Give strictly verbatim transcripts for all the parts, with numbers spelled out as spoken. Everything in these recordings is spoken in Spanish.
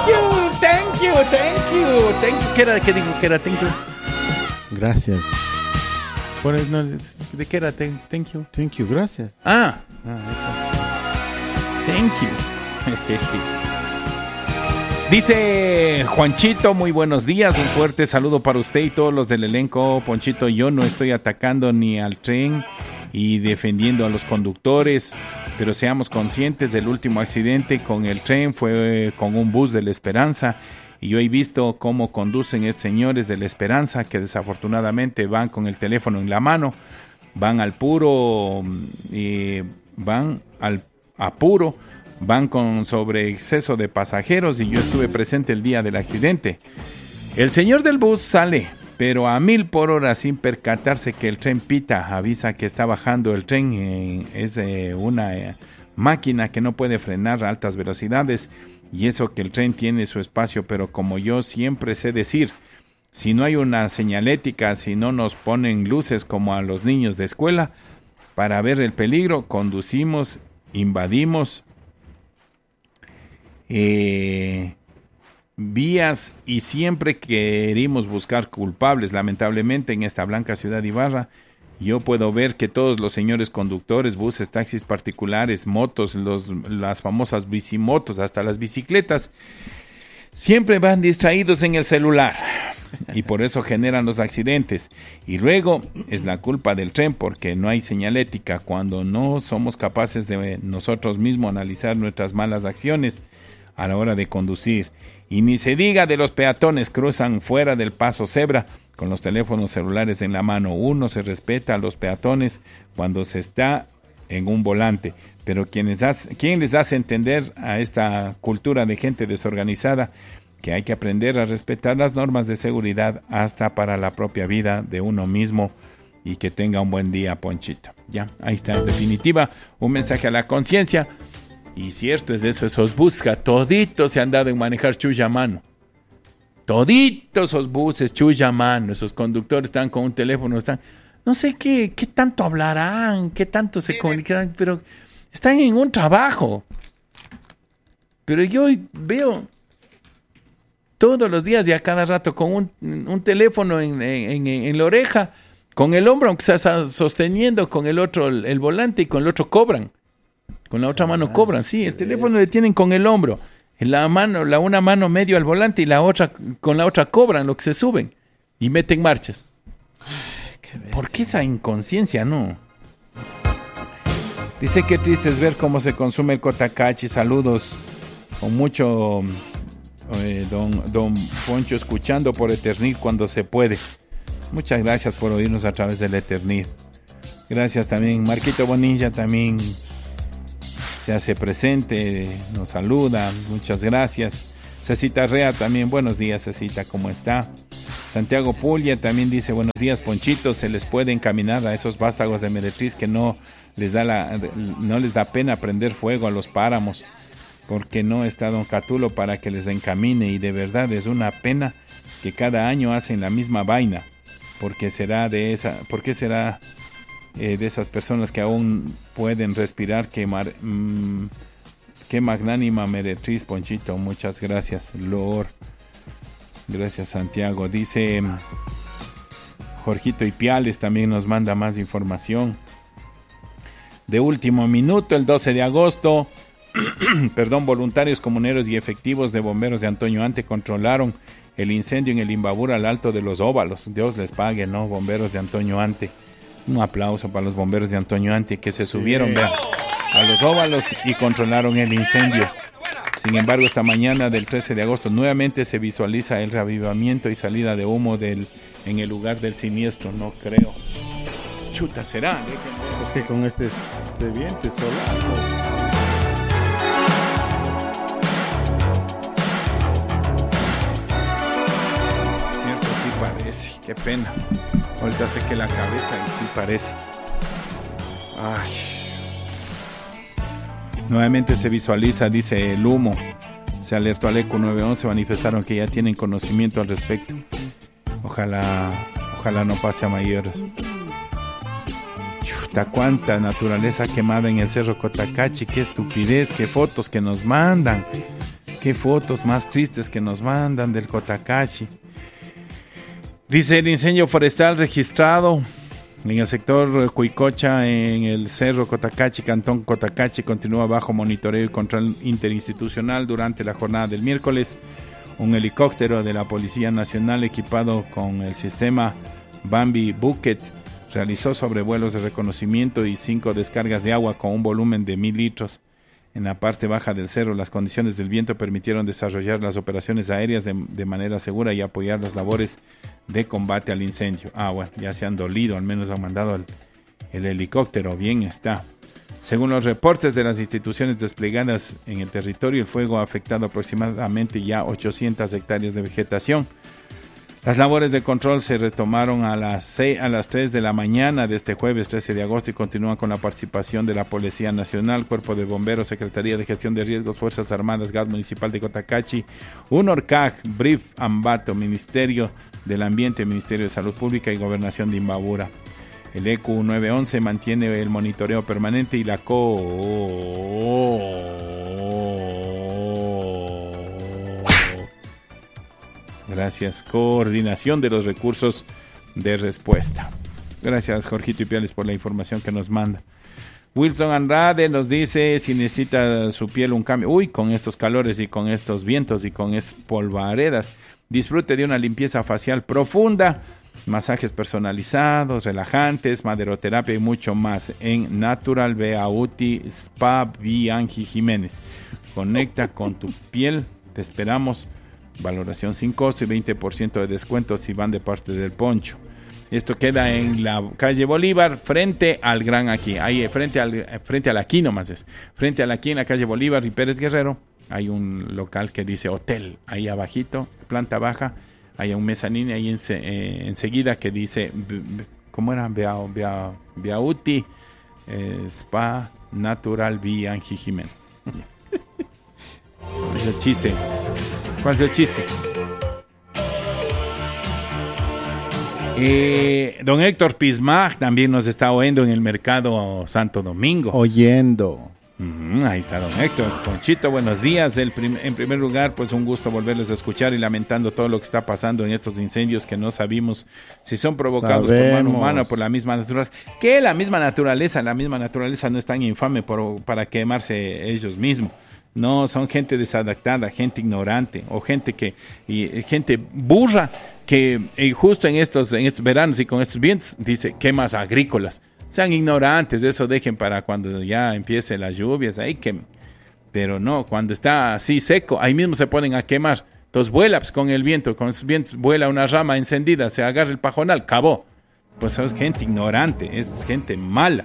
you, thank you, thank you, thank you. ¿Qué era? ¿Qué digo? ¿Qué era? Thank you. Gracias. Por eso, no, ¿de qué era? Thank you. Thank you, gracias. Ah, ah eso. Thank you. Dice Juanchito, muy buenos días, un fuerte saludo para usted y todos los del elenco. Ponchito, yo no estoy atacando ni al tren y defendiendo a los conductores, pero seamos conscientes del último accidente con el tren, fue con un bus de La Esperanza, y yo he visto cómo conducen estos señores de La Esperanza, que desafortunadamente van con el teléfono en la mano, van al puro, eh, van al apuro, van con sobre exceso de pasajeros, y yo estuve presente el día del accidente. El señor del bus sale, pero a mil por hora sin percatarse que el tren pita, avisa que está bajando el tren, eh, es eh, una eh, máquina que no puede frenar a altas velocidades, y eso que el tren tiene su espacio, pero como yo siempre sé decir, si no hay una señalética, si no nos ponen luces como a los niños de escuela, para ver el peligro, conducimos, invadimos eh, vías y siempre queremos buscar culpables. Lamentablemente en esta blanca ciudad de Ibarra yo puedo ver que todos los señores conductores, buses, taxis particulares, motos, los, las famosas bicimotos, hasta las bicicletas, siempre van distraídos en el celular y por eso generan los accidentes. Y luego es la culpa del tren porque no hay señalética, cuando no somos capaces de nosotros mismos analizar nuestras malas acciones a la hora de conducir. Y ni se diga de los peatones, cruzan fuera del paso cebra con los teléfonos celulares en la mano. Uno se respeta a los peatones cuando se está en un volante, pero quienes hace, ¿quién les hace entender a esta cultura de gente desorganizada que hay que aprender a respetar las normas de seguridad hasta para la propia vida de uno mismo? Y que tenga un buen día, Ponchito. Ya, ahí está, en definitiva, un mensaje a la conciencia. Y cierto es eso, esos busca, toditos se han dado en manejar chulla a mano. Toditos esos buses, chulla a mano, esos conductores están con un teléfono, están, no sé qué, qué tanto hablarán, qué tanto se comunicarán, pero están en un trabajo. Pero yo veo todos los días y a cada rato con un, un teléfono en, en, en, en la oreja, con el hombro, aunque sea sosteniendo, con el otro el, el volante, y con el otro cobran. Con la otra ah, mano cobran, sí, el teléfono le tienen con el hombro, en la mano, la una mano medio al volante y la otra con la otra cobran lo que se suben y meten marchas. Ay, qué ¿por qué esa inconsciencia, no? Dice que triste es ver cómo se consume el cotacachi. Saludos con mucho eh, don, don Poncho escuchando por Eternit cuando se puede. Muchas gracias por oírnos a través del Eternit. Gracias también, Marquito Bonilla también se hace presente, nos saluda, muchas gracias. Cecita Rea también, buenos días Cecita, ¿cómo está? Santiago Puglia también dice, buenos días Ponchito, se les puede encaminar a esos vástagos de Meretriz que no les da la, no les da pena prender fuego a los páramos, porque no está don Catulo para que les encamine, y de verdad es una pena que cada año hacen la misma vaina, porque será de esa, porque será Eh, de esas personas que aún pueden respirar. Qué, mar, mmm, qué magnánima Meretriz, Ponchito, muchas gracias, Lord. Gracias, Santiago. Dice Jorgito Ipiales también nos manda más información. De último minuto, el doce de agosto, perdón, voluntarios comuneros y efectivos de bomberos de Antonio Ante controlaron el incendio en el Imbabura al Alto de los Óvalos. Dios les pague, ¿no? Bomberos de Antonio Ante. Un aplauso para los bomberos de Antonio Ante que se sí. subieron vea, a los óvalos y controlaron el incendio. Sin embargo, esta mañana del trece de agosto nuevamente se visualiza el reavivamiento y salida de humo del, en el lugar del siniestro. No creo. Chuta, será. Es que con este, este viento solazos. Cierto, sí parece. Qué pena. Ahorita sé que la cabeza y sí parece. Ay. Nuevamente se visualiza, dice, el humo. Se alertó al ECO nueve once, manifestaron que ya tienen conocimiento al respecto. Ojalá, ojalá no pase a mayores. Chuta, cuánta naturaleza quemada en el Cerro Cotacachi, qué estupidez, qué fotos que nos mandan. qué fotos más tristes que nos mandan del Cotacachi. Dice, el incendio forestal registrado en el sector Cuicocha, en el Cerro Cotacachi, Cantón Cotacachi, continúa bajo monitoreo y control interinstitucional durante la jornada del miércoles. Un helicóptero de la Policía Nacional equipado con el sistema Bambi Bucket realizó sobrevuelos de reconocimiento y cinco descargas de agua con un volumen de mil litros. En la parte baja del cerro, las condiciones del viento permitieron desarrollar las operaciones aéreas de, de manera segura y apoyar las labores de combate al incendio. Ah, bueno, ya se han dolido, al menos han mandado el, el helicóptero, bien está. Según los reportes de las instituciones desplegadas en el territorio, el fuego ha afectado aproximadamente ya ochocientas hectáreas de vegetación. Las labores de control se retomaron a las, seis, a las tres de la mañana de este jueves trece de agosto y continúan con la participación de la Policía Nacional, Cuerpo de Bomberos, Secretaría de Gestión de Riesgos, Fuerzas Armadas, Gas Municipal de Cotacachi, UNORCAG, B R I F, AMBATO, Ministerio del Ambiente, Ministerio de Salud Pública y Gobernación de Imbabura. El E Q nueve once mantiene el monitoreo permanente y la co... Gracias. Coordinación de los recursos de respuesta. Gracias, Jorgito Ipiales, por la información que nos manda. Wilson Andrade nos dice si necesita su piel un cambio. Uy, con estos calores y con estos vientos y con estas polvaredas. Disfrute de una limpieza facial profunda, masajes personalizados, relajantes, maderoterapia y mucho más en Natural Beauty Spa Bianchi Jiménez. Conecta con tu piel. Te esperamos. Valoración sin costo y veinte por ciento de descuento si van de parte del Poncho. Esto queda en la calle Bolívar, frente al Gran Aquí. Ahí, frente al frente al Aquí nomás es. Frente al Aquí en la calle Bolívar y Pérez Guerrero. Hay un local que dice hotel. Ahí abajito, planta baja. Hay un mezanín ahí en, eh, enseguida que dice, ¿cómo era? Beauty eh, Spa Natural Bianchi Jiménez. Es el chiste. ¿Cuál es el chiste? Eh, don Héctor Pismag también nos está oyendo en el mercado Santo Domingo. Oyendo. Uh-huh, ahí está don Héctor. Ponchito, buenos días. El prim- en primer lugar, pues un gusto volverles a escuchar y lamentando todo lo que está pasando en estos incendios que no sabemos si son provocados Sabemos. por mano humana o por la misma naturaleza. Que la misma naturaleza, la misma naturaleza no es tan infame por, para quemarse ellos mismos. No, son gente desadaptada, gente ignorante o gente que y, gente burra que y justo en estos en estos veranos y con estos vientos dice quemas agrícolas. Sean ignorantes, eso dejen para cuando ya empiecen las lluvias, ahí quemen. Pero no, cuando está así seco, ahí mismo se ponen a quemar. Entonces vuela pues, con el viento, con esos vientos vuela una rama encendida, se agarra el pajonal, acabó. Pues es gente ignorante, es gente mala.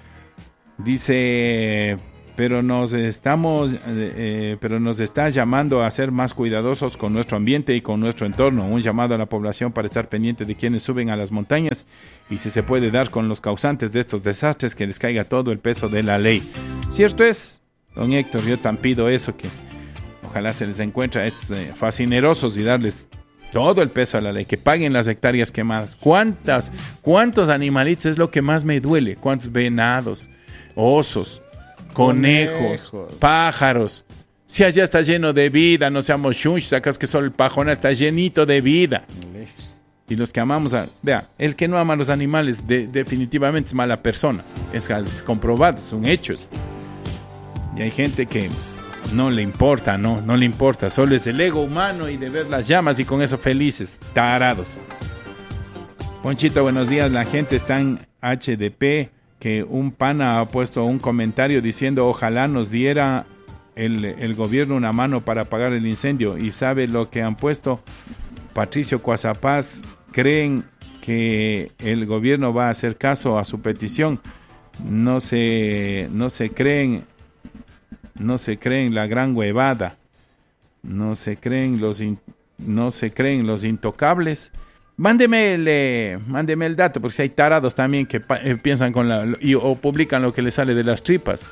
Dice... pero nos estamos eh, pero nos está llamando a ser más cuidadosos con nuestro ambiente y con nuestro entorno. Un llamado a la población para estar pendiente de quienes suben a las montañas y si se puede dar con los causantes de estos desastres, que les caiga todo el peso de la ley. ¿Cierto es, don Héctor? Yo tan pido eso, que ojalá se les encuentre a estos eh, fascinerosos y darles todo el peso a la ley, que paguen las hectáreas quemadas. ¿Cuántas, cuántos animalitos es lo que más me duele? ¿Cuántos venados, osos, conejos, conejos, pájaros? Si allá está lleno de vida, no seamos shunch, sacas que solo el pajonal está llenito de vida. Y los que amamos a... Vea, el que no ama a los animales de, definitivamente es mala persona. Es, es comprobado, son hechos. Y hay gente que no le importa, no, no le importa. Solo es el ego humano y de ver las llamas y con eso felices, tarados. Ponchito, buenos días. La gente está en H D P, que un pana ha puesto un comentario diciendo ojalá nos diera el, el gobierno una mano para apagar el incendio. Y sabe lo que han puesto. Patricio Cuazapaz, creen que el gobierno va a hacer caso a su petición. No se, no se creen, no se creen la gran huevada. No se creen los, in, no se creen los intocables. Mándeme el, eh, mándeme el dato, porque si hay tarados también que pa- eh, piensan con la y, o publican lo que les sale de las tripas.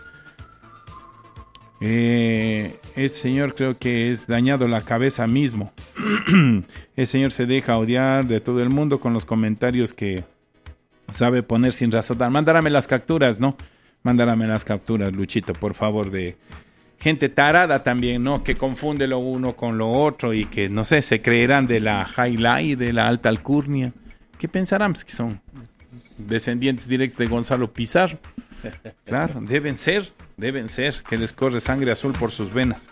Eh, ese señor creo que es dañado la cabeza mismo. Ese señor se deja odiar de todo el mundo con los comentarios que sabe poner sin razonar. Mándame las capturas, ¿no? Mándame las capturas, Luchito, por favor, de gente tarada también, ¿no? Que confunde lo uno con lo otro y que, no sé, se creerán de la highlight, de la alta alcurnia. ¿Qué pensarán? Pues que son descendientes directos de Gonzalo Pizarro. Claro, deben ser, deben ser, que les corre sangre azul por sus venas.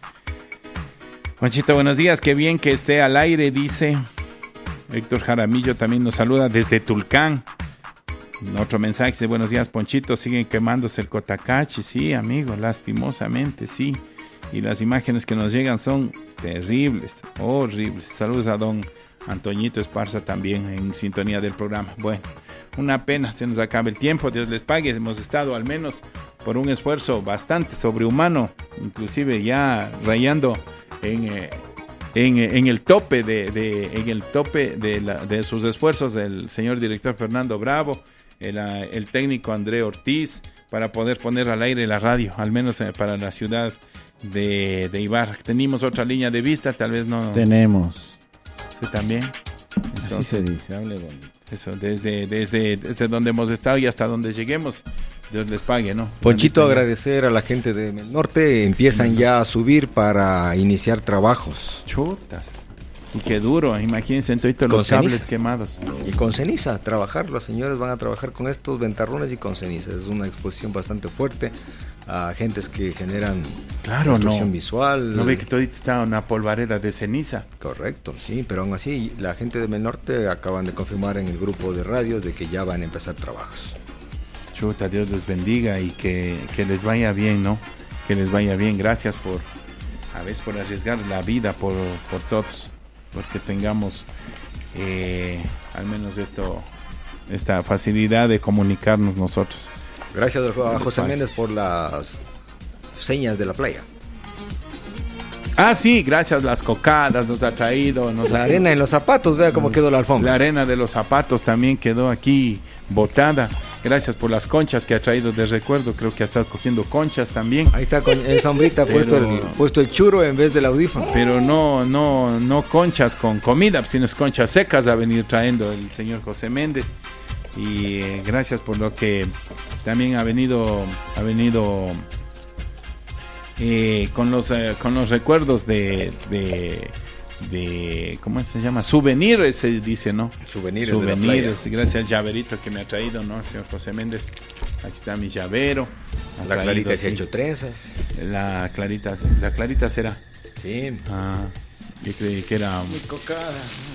Juanchito, buenos días, qué bien que esté al aire, dice. Héctor Jaramillo también nos saluda desde Tulcán. Otro mensaje dice, buenos días, Ponchito, siguen quemándose el Cotacachi. Sí, amigo, lastimosamente, sí. Y las imágenes que nos llegan son terribles, horribles. Saludos a don Antoñito Esparza también en sintonía del programa. Bueno, una pena, se nos acaba el tiempo, Dios les pague. Hemos estado al menos por un esfuerzo bastante sobrehumano, inclusive ya rayando en, eh, en, en el tope de, de en el tope de, la, de sus esfuerzos el señor director Fernando Bravo, el, el técnico André Ortiz, para poder poner al aire la radio, al menos eh, para la ciudad de, de Ibarra. Tenemos otra línea de vista, tal vez no. Tenemos. Sí, también. Entonces, así se dice, hable bonito. Eso, desde, desde, desde donde hemos estado y hasta donde lleguemos, Dios les pague, ¿no? Ponchito, agradecer a la gente de Norte, empiezan ya a subir para iniciar trabajos. Chutas. Y qué duro, imagínense todos los cables quemados. Y con ceniza, trabajar, los señores van a trabajar con estos ventarrones y con ceniza. Es una exposición bastante fuerte a agentes que generan claro, destrucción no. visual. No ve que todo está una polvareda de ceniza. Correcto, sí, pero aún así la gente de Menorte acaban de confirmar en el grupo de radios de que ya van a empezar trabajos. Chuta, Dios les bendiga y que, que les vaya bien, ¿no? Que les vaya bien. Gracias por, a veces por arriesgar la vida por, por todos, porque tengamos eh, al menos esto, esta facilidad de comunicarnos nosotros. Gracias a José Méndez por las señas de la playa. Ah, sí, gracias, las cocadas nos ha traído. Nos la ha... arena en los zapatos, vea cómo quedó la alfombra. La arena de los zapatos también quedó aquí botada. Gracias por las conchas que ha traído de recuerdo, creo que ha estado cogiendo conchas también. Ahí está con en sombrita pero, puesto, el, puesto el churro en vez del audífono. Pero no, no, no conchas con comida, sino es conchas secas a venir trayendo el señor José Méndez. Y eh, gracias por lo que también ha venido, ha venido eh, con los eh, con los recuerdos de, de de ¿cómo se llama? Souvenirs se dice, ¿no? Souvenirs. Souvenirs. Gracias al llaverito que me ha traído, ¿no? El señor José Méndez. Aquí está mi llavero. Ha la traído, clarita se ha hecho trenzas. La clarita, la clarita será. Sí. Ah, yo creí que era muy cocada.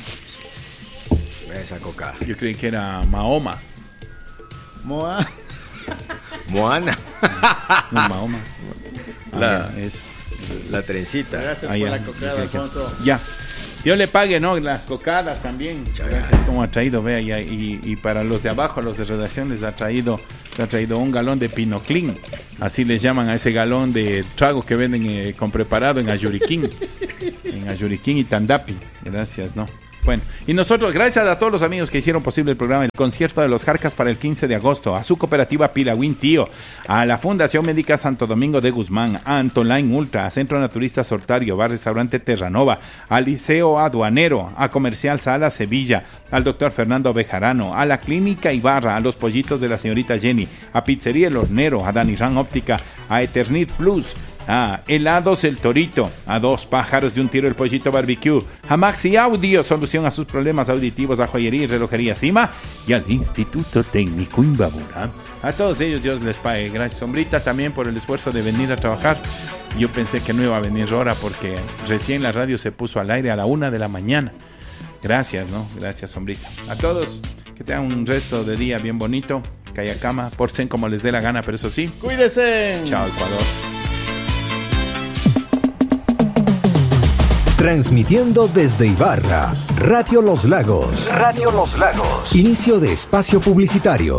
Esa cocada. Yo creí que era Mahoma. Moa. Moana. No, Mahoma. La, ah, es la trencita. Gracias ah, por ya, la cocada, Alfonso. Ya. Dios le pague, ¿no? Las cocadas también. Gracias, como ha traído, vea, y, y, y para los de abajo, los de redacción, les ha traído, les ha traído un galón de Pinoclin. Así les llaman a ese galón de trago que venden eh, con preparado en Ayuriquín. En Ayuriquín y Tandapi. Gracias, ¿no? Bueno, y nosotros, gracias a todos los amigos que hicieron posible el programa, el concierto de los Jarcas para el quince de agosto, a su cooperativa Pilagüín Tío, a la Fundación Médica Santo Domingo de Guzmán, a Antoline Ultra, a Centro Naturista Sortario, Bar Restaurante Terranova, al Liceo Aduanero, a Comercial Sala Sevilla, al doctor Fernando Bejarano, a la Clínica Ibarra, a los pollitos de la señorita Jenny, a Pizzería El Hornero, a Danirán Óptica, a Eternit Plus, a Helados El Torito, a Dos Pájaros de un Tiro El Pollito Barbecue, a Maxi Audio, solución a sus problemas auditivos, a Joyería y Relojería Cima y al Instituto Técnico Imbabura. A todos ellos Dios les pague. Gracias, Sombrita, también por el esfuerzo de venir a trabajar. Yo pensé que no iba a venir ahora porque recién la radio se puso al aire a la una de la mañana. Gracias, ¿no? Gracias, Sombrita. A todos, que tengan un resto de día bien bonito. Que haya cama, porcen como les dé la gana, pero eso sí. ¡Cuídense! Chao, Ecuador. Transmitiendo desde Ibarra, Radio Los Lagos. Radio Los Lagos. Inicio de espacio publicitario.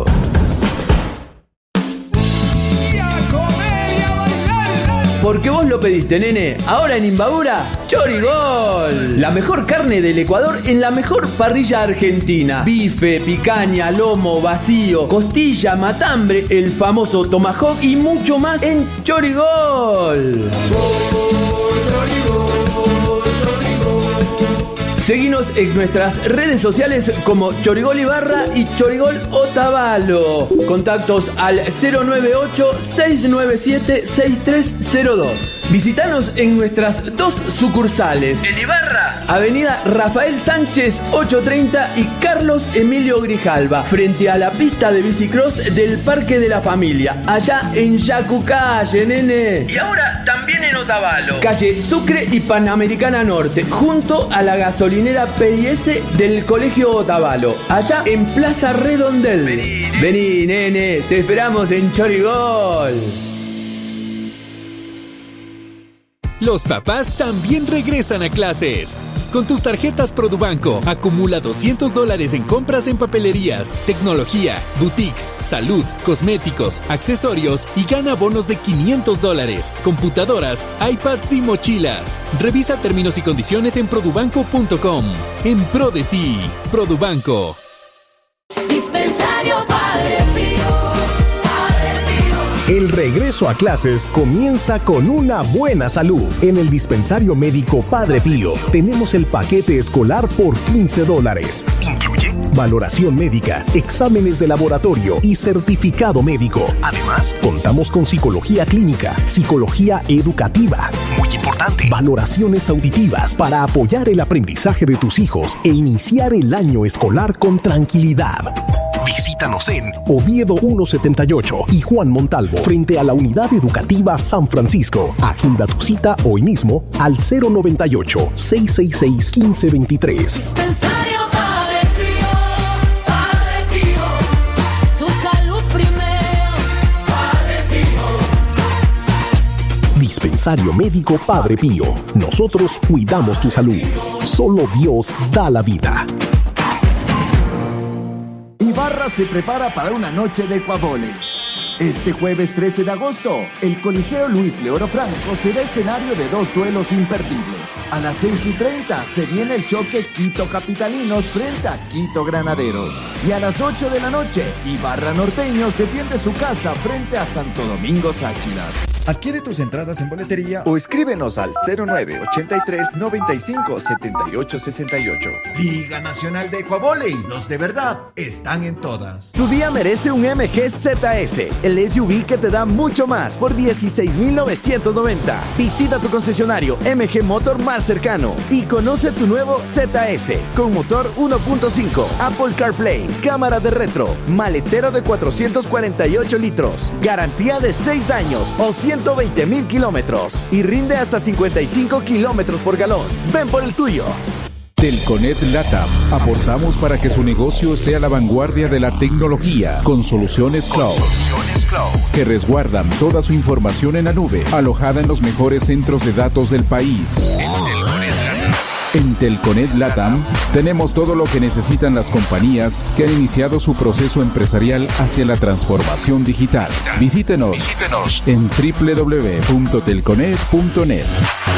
Porque vos lo pediste, nene. Ahora en Imbabura, Chorigol. La mejor carne del Ecuador en la mejor parrilla argentina. Bife, picaña, lomo, vacío, costilla, matambre, el famoso tomahawk y mucho más en Chorigol. Seguinos en nuestras redes sociales como Chorigol Ibarra y Chorigol Otavalo. Contactos al cero nueve ocho, seis nueve siete, seis tres cero dos. Visítanos en nuestras dos sucursales. En Ibarra, Avenida Rafael Sánchez ochocientos treinta y Carlos Emilio Grijalva, frente a la pista de bicicross del Parque de la Familia, allá en Yacucalle, nene. Y ahora también en Otavalo, calle Sucre y Panamericana Norte, junto a la gasolinera P I S del Colegio Otavalo, allá en Plaza Redondel. Vení, nene. Vení, nene, te esperamos en Chorigol. Los papás también regresan a clases. Con tus tarjetas Produbanco, acumula doscientos dólares en compras en papelerías, tecnología, boutiques, salud, cosméticos, accesorios y gana bonos de quinientos dólares, computadoras, iPads y mochilas. Revisa términos y condiciones en produbanco punto com. En pro de ti, Produbanco. Dispensario Padre Pío. El regreso a clases comienza con una buena salud. En el Dispensario Médico Padre Pío tenemos el paquete escolar por quince dólares. Incluye valoración médica, exámenes de laboratorio y certificado médico. Además, contamos con psicología clínica, psicología educativa. Muy importante. Valoraciones auditivas para apoyar el aprendizaje de tus hijos e iniciar el año escolar con tranquilidad. Visítanos en Oviedo ciento setenta y ocho y Juan Montalvo, frente a la Unidad Educativa San Francisco. Agenda tu cita hoy mismo al cero noventa y ocho, seiscientos sesenta y seis, quince veintitrés. Dispensario Padre Pío, Padre Pío, tu salud primero, Padre Pío. Dispensario Médico Padre Pío. Nosotros cuidamos tu salud. Solo Dios da la vida. Ibarra se prepara para una noche de ecuavole. Este jueves trece de agosto, el Coliseo Luis Leoro Franco será escenario de dos duelos imperdibles. A las seis y treinta se viene el choque Quito Capitalinos frente a Quito Granaderos. Y a las ocho de la noche, Ibarra Norteños defiende su casa frente a Santo Domingo Sáchilas. Adquiere tus entradas en boletería o escríbenos al cero nueve ochenta y tres noventa y cinco setenta y ocho sesenta y ocho. Liga Nacional de Ecuavóley, los de verdad están en todas. Tu día merece un M G Z S, el S U V que te da mucho más por dieciséis mil novecientos noventa. Visita tu concesionario M G Motor más cercano y conoce tu nuevo Z S con motor uno punto cinco, Apple CarPlay, cámara de retro, maletero de cuatrocientos cuarenta y ocho litros, garantía de seis años o ciento veinte mil kilómetros y rinde hasta cincuenta y cinco kilómetros por galón. Ven por el tuyo. Telconet Latam. Aportamos para que su negocio esté a la vanguardia de la tecnología con soluciones cloud, soluciones cloud que resguardan toda su información en la nube, alojada en los mejores centros de datos del país. En Telconet Latam tenemos todo lo que necesitan las compañías que han iniciado su proceso empresarial hacia la transformación digital. Visítenos, Visítenos. en doble u doble u doble u punto telconet punto net.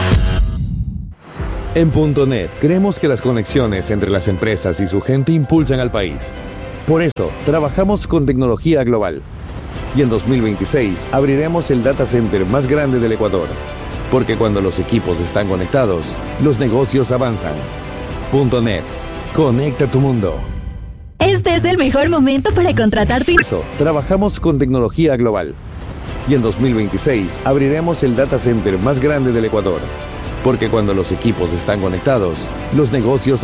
En Punto Net creemos que las conexiones entre las empresas y su gente impulsan al país. Por eso, trabajamos con tecnología global. Y en dos mil veintiséis abriremos el data center más grande del Ecuador. Porque cuando los equipos están conectados, los negocios avanzan. Punto Net. Conecta tu mundo. Este es el mejor momento para contratar tu... Por eso, trabajamos con tecnología global. Y en dos mil veintiséis abriremos el data center más grande del Ecuador. Porque cuando los equipos están conectados, los negocios